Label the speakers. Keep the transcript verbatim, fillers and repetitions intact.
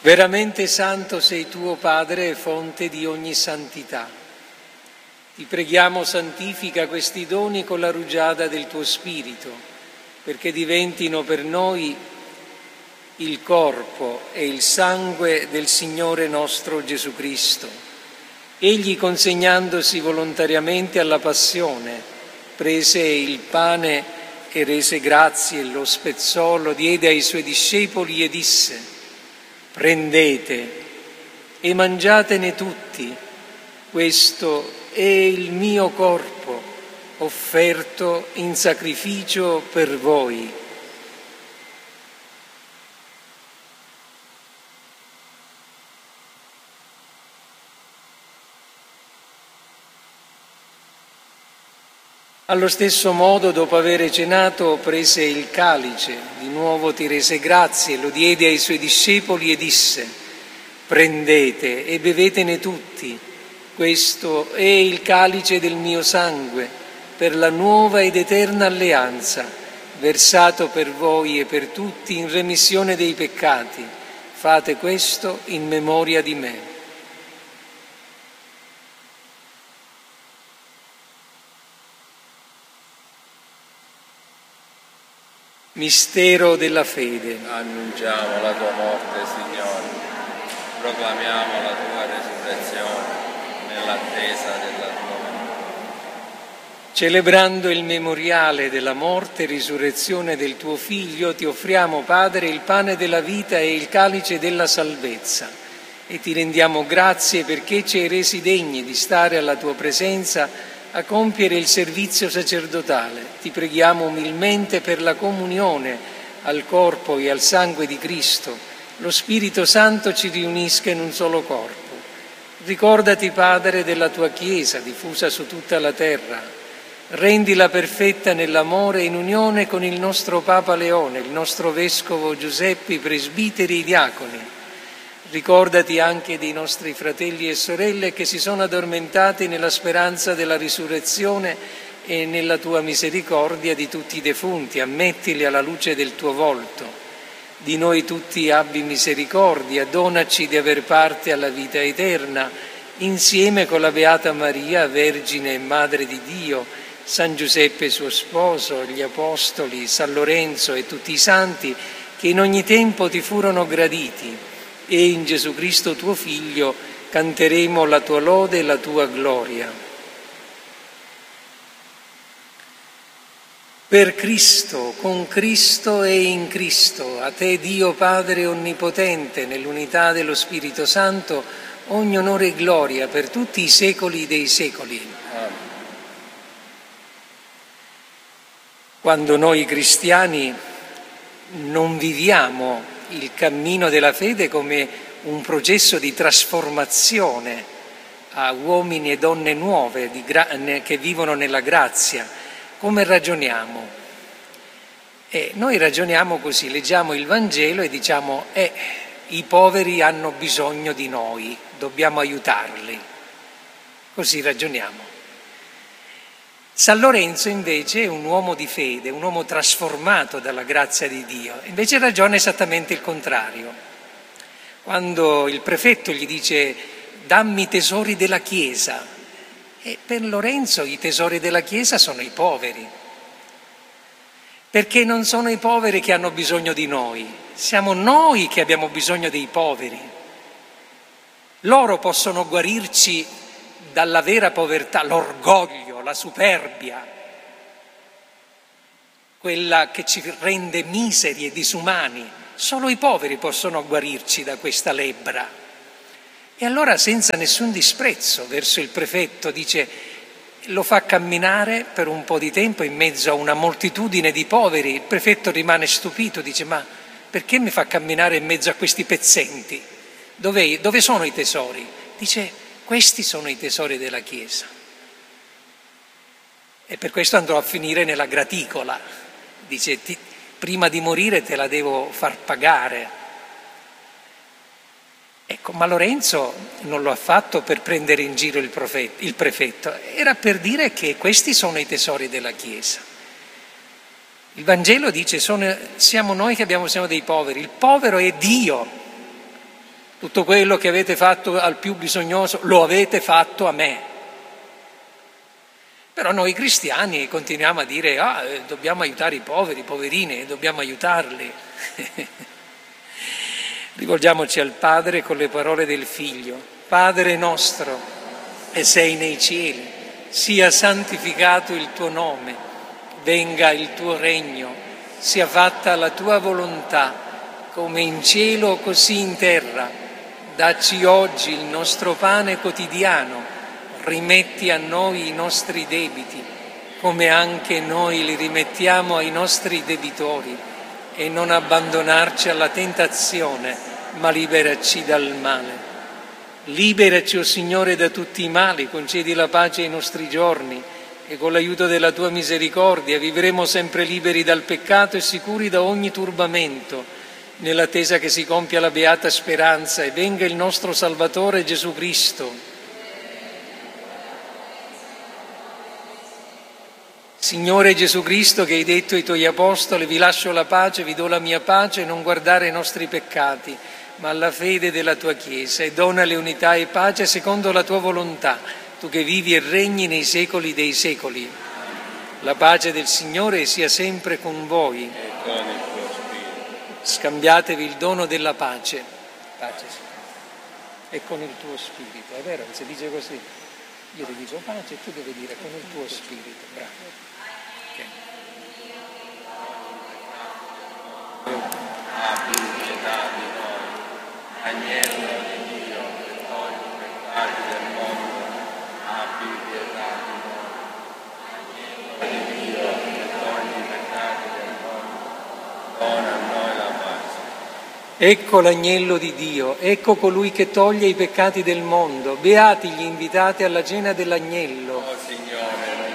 Speaker 1: Veramente santo sei tu, o Padre, fonte di ogni santità. Ti preghiamo, santifica questi doni con la rugiada del tuo Spirito, perché diventino per noi il corpo e il sangue del Signore nostro Gesù Cristo. Egli, consegnandosi volontariamente alla passione, prese il pane e rese grazie, lo spezzò, lo diede ai suoi discepoli e disse: prendete e mangiatene tutti, questo è il mio corpo, offerto in sacrificio per voi. Allo stesso modo, dopo aver cenato, prese il calice, di nuovo ti rese grazie, lo diede ai suoi discepoli e disse: prendete e bevetene tutti, questo è il calice del mio sangue, per la nuova ed eterna alleanza, versato per voi e per tutti in remissione dei peccati. Fate questo in memoria di me. Mistero della fede.
Speaker 2: Annunciamo la tua morte, Signore, proclamiamo la tua resurrezione nell'attesa della tua venuta.
Speaker 1: Celebrando il memoriale della morte e risurrezione del tuo Figlio, ti offriamo, Padre, il pane della vita e il calice della salvezza, e ti rendiamo grazie perché ci hai resi degni di stare alla tua presenza a compiere il servizio sacerdotale. Ti preghiamo umilmente per la comunione al corpo e al sangue di Cristo. Lo Spirito Santo ci riunisca in un solo corpo. Ricordati, Padre, della tua Chiesa diffusa su tutta la terra. Rendila perfetta nell'amore in unione con il nostro Papa Leone, il nostro Vescovo Giuseppe, i presbiteri e i diaconi. Ricordati anche dei nostri fratelli e sorelle che si sono addormentati nella speranza della risurrezione e nella tua misericordia di tutti i defunti. Ammettili alla luce del tuo volto. Di noi tutti abbi misericordia, donaci di aver parte alla vita eterna, insieme con la Beata Maria, Vergine e Madre di Dio, San Giuseppe suo sposo, gli Apostoli, San Lorenzo e tutti i santi che in ogni tempo ti furono graditi. E in Gesù Cristo tuo Figlio canteremo la tua lode e la tua gloria. Per Cristo, con Cristo e in Cristo, a te Dio Padre Onnipotente, nell'unità dello Spirito Santo, ogni onore e gloria per tutti i secoli dei secoli. Amen. Quando noi cristiani non viviamo il cammino della fede come un processo di trasformazione a uomini e donne nuove di gra- che vivono nella grazia, come ragioniamo? E noi ragioniamo così, leggiamo il Vangelo e diciamo eh, i poveri hanno bisogno di noi, dobbiamo aiutarli. Così ragioniamo. San Lorenzo invece è un uomo di fede, un uomo trasformato dalla grazia di Dio, invece ragiona esattamente il contrario. Quando il prefetto gli dice dammi i tesori della Chiesa, e per Lorenzo i tesori della Chiesa sono i poveri, perché non sono i poveri che hanno bisogno di noi, siamo noi che abbiamo bisogno dei poveri. Loro possono guarirci dalla vera povertà, l'orgoglio, la superbia, quella che ci rende miseri e disumani. Solo i poveri possono guarirci da questa lebbra. E allora, senza nessun disprezzo verso il prefetto, dice, lo fa camminare per un po' di tempo in mezzo a una moltitudine di poveri. Il prefetto rimane stupito, dice, ma perché mi fa camminare in mezzo a questi pezzenti? Dove, dove sono i tesori? Dice, questi sono i tesori della Chiesa. E per questo andrò a finire nella graticola. Dice, ti, prima di morire te la devo far pagare. Ecco, ma Lorenzo non lo ha fatto per prendere in giro il, profeta, il prefetto, era per dire che questi sono i tesori della Chiesa. Il Vangelo dice, sono, siamo noi che abbiamo bisogno dei poveri, il povero è Dio. Tutto quello che avete fatto al più bisognoso lo avete fatto a me. Però noi cristiani continuiamo a dire ah, dobbiamo aiutare i poveri, i poverini, dobbiamo aiutarli. Rivolgiamoci al Padre con le parole del Figlio. Padre nostro, che sei nei cieli, sia santificato il tuo nome, venga il tuo regno, sia fatta la tua volontà, come in cielo così in terra. Dacci oggi il nostro pane quotidiano, rimetti a noi i nostri debiti, come anche noi li rimettiamo ai nostri debitori, e non abbandonarci alla tentazione, ma liberaci dal male. Liberaci, o Signore, da tutti i mali, concedi la pace ai nostri giorni, e con l'aiuto della tua misericordia vivremo sempre liberi dal peccato e sicuri da ogni turbamento, nell'attesa che si compia la beata speranza e venga il nostro Salvatore Gesù Cristo. Signore Gesù Cristo, che hai detto ai tuoi apostoli, vi lascio la pace, vi do la mia pace, non guardare ai nostri peccati, ma alla fede della tua Chiesa, e donale unità e pace secondo la tua volontà, tu che vivi e regni nei secoli dei secoli. La pace del Signore sia sempre con voi.
Speaker 2: E con il tuo spirito.
Speaker 1: Scambiatevi il dono della pace. Pace e con il tuo spirito, è vero, si dice così. Io ti dico pace e tu devi dire con il tuo spirito. Bravo.
Speaker 2: Abbi pietà di noi, agnello di Dio, che togli i peccati del mondo, abbi pietà di noi, agnello di Dio, che togli i peccati del mondo, dona a noi la pace.
Speaker 1: Ecco l'agnello di Dio, ecco colui che toglie i peccati del mondo, beati gli invitati alla cena dell'agnello.
Speaker 2: Oh Signore,